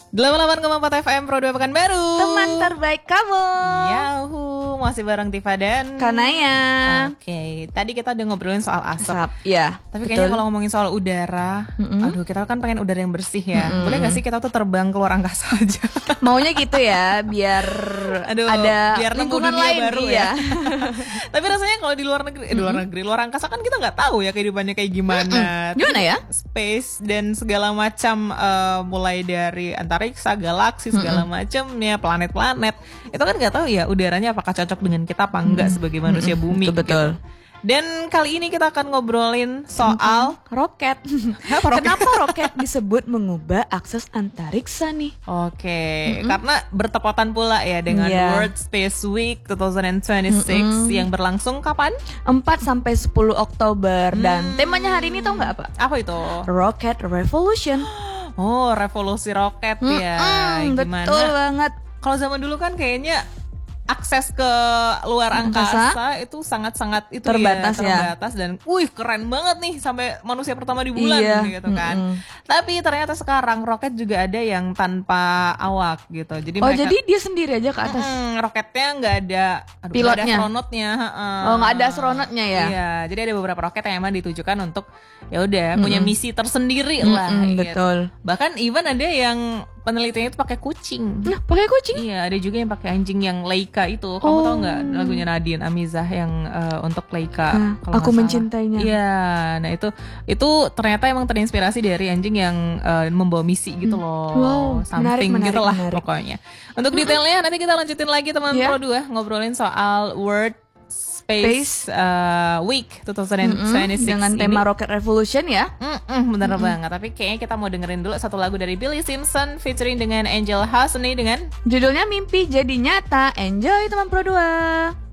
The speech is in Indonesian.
88,4 FM Pro 2 Pekanbaru. Teman terbaik kamu. Yahoo, masih bareng Tifa dan Kanaya. Oke, tadi kita udah ngobrolin soal asap. Ya. Tapi kayaknya kalau ngomongin soal udara, aduh kita kan pengen udara yang bersih ya. Boleh gak sih kita tuh terbang keluar angkasa aja? Maunya gitu ya, biar ada biar lingkungan dunia lain baru ya. Tapi rasanya kalau di luar negeri, luar angkasa kan kita nggak tahu ya kehidupannya kayak gimana. Gimana ya? Space dan segala macam, mulai dari antariksa, galaksi segala macamnya, planet-planet. Itu kan nggak tahu ya udaranya apakah cocok dengan kita apa enggak sebagai manusia bumi. Betul. Gitu. Dan kali ini kita akan ngobrolin soal roket. Kenapa roket disebut mengubah akses antariksa nih? Oke, karena bertepatan pula ya dengan World Space Week 2026 yang berlangsung kapan? 4-10 Oktober. Dan temanya hari ini tau nggak apa? Apa itu? Rocket Revolution. Oh, revolusi roket ya. Gimana? Betul banget. Kalau zaman dulu kan kayaknya akses ke luar angkasa itu sangat-sangat itu terbatas dan keren banget nih sampai manusia pertama di bulan gitu kan. Tapi ternyata sekarang roket juga ada yang tanpa awak gitu. Jadi mereka, jadi dia sendiri aja ke atas. Roketnya nggak ada pilotnya, nggak ada astronotnya. Nggak ada astronotnya ya. Iya, jadi ada beberapa roket yang emang ditujukan untuk ya udah punya misi tersendiri lah. Betul. Bahkan even ada yang penelitiannya itu pakai kucing. Nah, pakai kucing? Iya, ada juga yang pakai anjing yang Leica itu. Kamu tahu nggak lagunya Nadine Amizah yang untuk Leica? Aku mencintainya. Iya, nah itu ternyata emang terinspirasi dari anjing yang membawa misi gitu loh. Wow, something menarik, gitulah menarik. Pokoknya. Untuk detailnya nanti kita lanjutin lagi teman Pro 2 ngobrolin soal World Space Week 2026 dengan tema Rocket Revolution ya. Bener banget. Tapi kayaknya kita mau dengerin dulu satu lagu dari Billy Simpson featuring dengan Angel Hasney dengan judulnya Mimpi Jadi Nyata. Enjoy teman Pro 2.